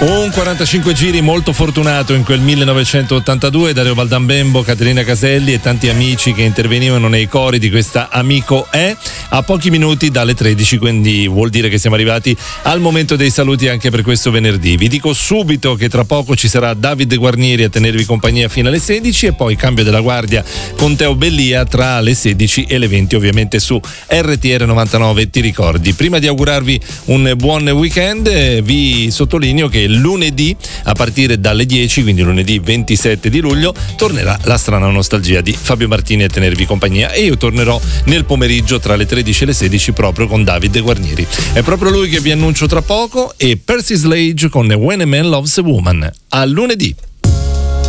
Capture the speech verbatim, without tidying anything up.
Un quarantacinque giri molto fortunato in quel millenovecentottantadue. Dario Baldambembo, Caterina Caselli e tanti amici che intervenivano nei cori di questa Amico è, a pochi minuti dalle tredici, quindi vuol dire che siamo arrivati al momento dei saluti anche per questo venerdì. Vi dico subito che tra poco ci sarà Davide Guarnieri a tenervi compagnia fino alle sedici e poi cambio della guardia con Teo Bellia tra le sedici e le venti, ovviamente su R T R novantanove Ti ricordi. Prima di augurarvi un buon weekend vi sottolineo che lunedì a partire dalle dieci, quindi lunedì ventisette di luglio, tornerà la strana nostalgia di Fabio Martini a tenervi compagnia e io tornerò nel pomeriggio tra le tredici e le sedici proprio con Davide Guarnieri. È proprio lui che vi annuncio tra poco e Percy Sledge con When a Man Loves a Woman. A lunedì.